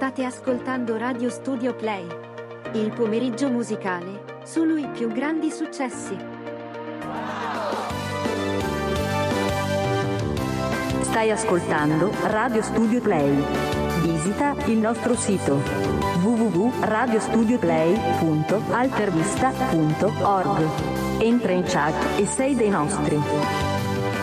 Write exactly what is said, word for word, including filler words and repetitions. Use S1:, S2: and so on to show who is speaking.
S1: State ascoltando Radio Studio Play. Il pomeriggio musicale, solo i più grandi successi.
S2: Stai ascoltando Radio Studio Play. Visita il nostro sito w w w punto radio studio play punto altervista punto org. Entra in chat e sei dei nostri.